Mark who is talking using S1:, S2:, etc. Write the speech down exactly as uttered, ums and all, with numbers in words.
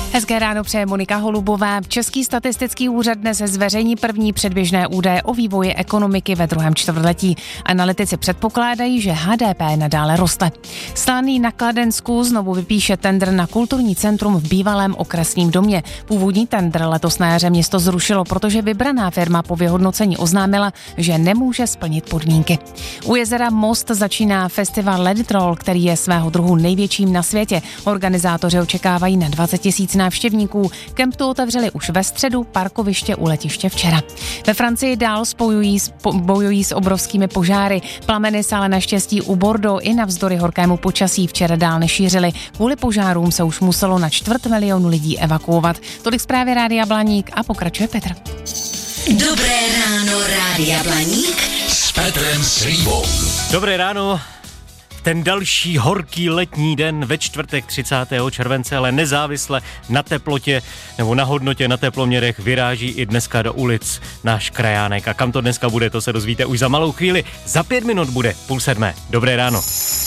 S1: Hezké ráno přeje Monika Holubová. Český statistický úřad dnes zveřejní první předběžné údaje o vývoji ekonomiky ve druhém čtvrtletí. Analytici předpokládají, že H D P nadále roste. Slaný na Kladensku znovu vypíše tendr na kulturní centrum v bývalém okresním domě. Původní tendr letos na jaře město zrušilo, protože vybraná firma po vyhodnocení oznámila, že nemůže splnit podmínky. U jezera Most začíná festival Let It Roll, který je svého druhu největším na světě. Organizátoři očekávají na dvacet tisíc návštěvníků. Kemp tu otevřeli už ve středu, parkoviště u letiště včera. Ve Francii dál spojují, spo, bojují s obrovskými požáry. Plameny se ale naštěstí u Bordeaux i navzdory horkému počasí včera dál nešířily. Kvůli požárům se už muselo na čtvrt milionu lidí evakuovat. Tolik zprávy Rádia Blaník a pokračuje Petr.
S2: Dobré ráno, Rádia Blaník s Petrem Slívou.
S3: Dobré ráno. Ten další horký letní den ve čtvrtek třicátého července, ale nezávisle na teplotě nebo na hodnotě na teploměrech vyráží i dneska do ulic náš krajánek. A kam to dneska bude, to se dozvíte už za malou chvíli. Za pět minut bude půl sedmé. Dobré ráno.